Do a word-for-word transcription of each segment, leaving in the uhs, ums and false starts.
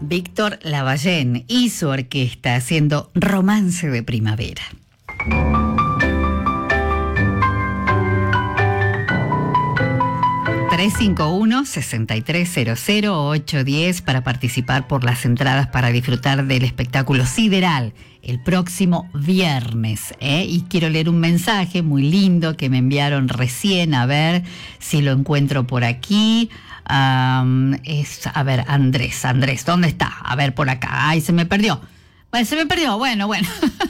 Víctor Lavallén y su orquesta haciendo Romance de Primavera. tres cinco uno, seis tres cero cero, ocho uno cero para participar por las entradas para disfrutar del espectáculo Sideral el próximo viernes, ¿eh? Y quiero leer un mensaje muy lindo que me enviaron recién, a ver si lo encuentro por aquí. Um, es, a ver, Andrés, Andrés, ¿dónde está? A ver, por acá. Ay, se me perdió. Bueno, se me perdió, bueno, bueno.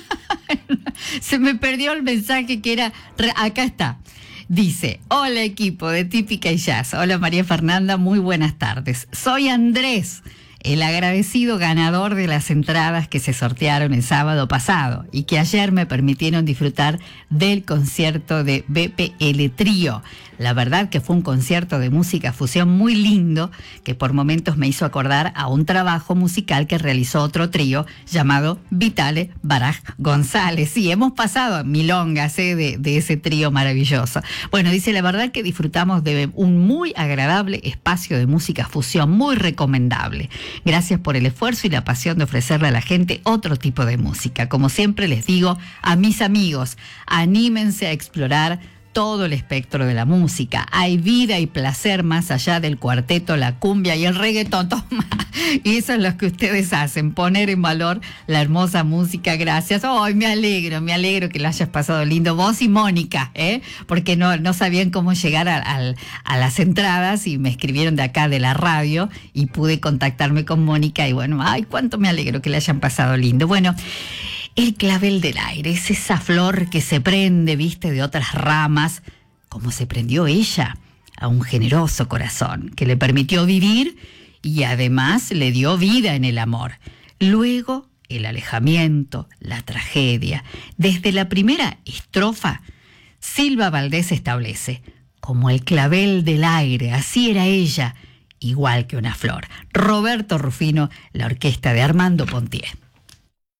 Se me perdió el mensaje que era, acá está. Dice, hola equipo de Típica y Jazz. Hola María Fernanda, muy buenas tardes. Soy Andrés, el agradecido ganador de las entradas que se sortearon el sábado pasado y que ayer me permitieron disfrutar del concierto de B P L Trío. La verdad que fue un concierto de música fusión muy lindo que por momentos me hizo acordar a un trabajo musical que realizó otro trío llamado Vitale Baraj González. Sí, hemos pasado milongas ¿eh? de, de ese trío maravilloso. Bueno, dice, la verdad que disfrutamos de un muy agradable espacio de música fusión, muy recomendable. Gracias por el esfuerzo y la pasión de ofrecerle a la gente otro tipo de música. Como siempre les digo a mis amigos, anímense a explorar todo el espectro de la música. Hay vida y placer más allá del cuarteto, la cumbia y el reggaetón. Toma. Y eso es lo que ustedes hacen, poner en valor la hermosa música. Gracias. Ay, me alegro, me alegro que lo hayas pasado lindo. Vos y Mónica, ¿eh? Porque no, no sabían cómo llegar a, a, a las entradas y me escribieron de acá de la radio y pude contactarme con Mónica y bueno, ay, cuánto me alegro que le hayan pasado lindo. Bueno, el clavel del aire es esa flor que se prende, viste, de otras ramas, como se prendió ella a un generoso corazón que le permitió vivir y además le dio vida en el amor. Luego, el alejamiento, la tragedia. Desde la primera estrofa, Silva Valdés establece, como el clavel del aire, así era ella, igual que una flor. Roberto Rufino, la orquesta de Armando Pontier.